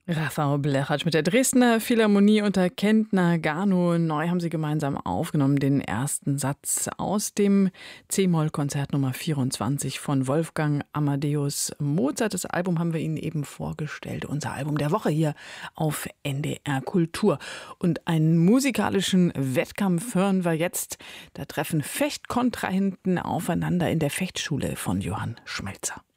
Rafał Blechacz mit der Dresdner Philharmonie unter Kentner Gano. Neu haben sie gemeinsam aufgenommen den ersten Satz aus dem C-Moll-Konzert Nummer 24 von Wolfgang Amadeus Mozart. Das Album haben wir Ihnen eben vorgestellt. Unser Album der Woche hier auf NDR Kultur. Und einen musikalischen Wettkampf hören wir jetzt. Da treffen Fechtkontrahenten aufeinander in der Fechtschule von Johann Schmelzer.